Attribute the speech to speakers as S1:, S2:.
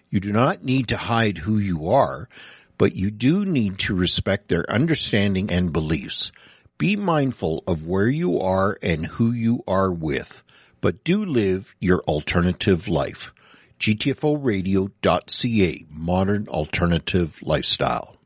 S1: You do not need to hide who you are, but you do need to respect their understanding and beliefs. Be mindful of where you are and who you are with, but do live your alternative life. GTFOradio.ca, Modern Alternative Lifestyle.